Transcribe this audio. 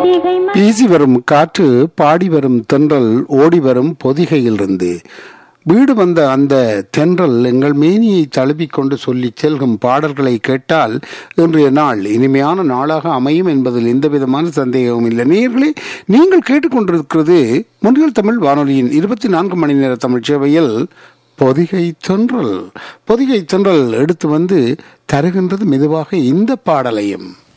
வீசி வரும் காற்று, பாடி வரும் தென்றல், ஓடி வரும் பொதிகையிலிருந்து வீடு வந்த அந்த தென்றல் எங்கள் மேனியை தழுவிக்கொண்டு சொல்லி செல்கும் பாடல்களை கேட்டால் இன்றைய நாள் இனிமையான நாளாக அமையும் என்பதில் எந்த விதமான சந்தேகமும் இல்லை. நேயர்களே, நீங்கள் கேட்டுக்கொண்டிருக்கிறது முன்னில் தமிழ் வானொலியின் 24 மணி நேர தமிழ் சேவையில் பொதிகை தென்றல். பொதிகை தென்றல் எடுத்து வந்து தருகின்றது மெதுவாக இந்த பாடலையும்.